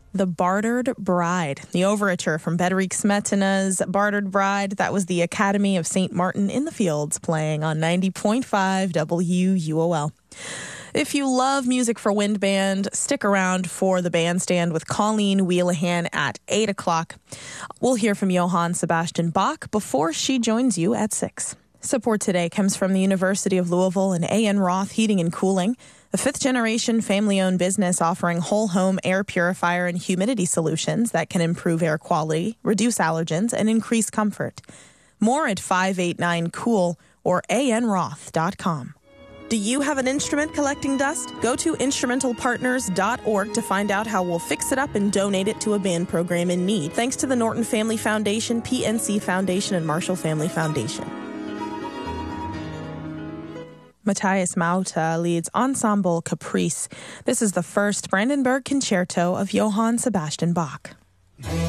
The Bartered Bride, the overture from Bedřich Smetana's Bartered Bride. That was the Academy of St. Martin in the Fields playing on 90.5 WUOL. If you love music for wind band, stick around for the bandstand with Colleen Wheelahan at 8 o'clock. We'll hear from Johann Sebastian Bach before she joins you at 6. Support today comes from the University of Louisville and A.N. Roth Heating and Cooling, a fifth-generation family-owned business offering whole-home air purifier and humidity solutions that can improve air quality, reduce allergens, and increase comfort. More at 589-COOL or anroth.com. Do you have an instrument collecting dust? Go to instrumentalpartners.org to find out how we'll fix it up and donate it to a band program in need. Thanks to the Norton Family Foundation, PNC Foundation, and Marshall Family Foundation. Matthias Mauta leads Ensemble Caprice. This is the first Brandenburg Concerto of Johann Sebastian Bach.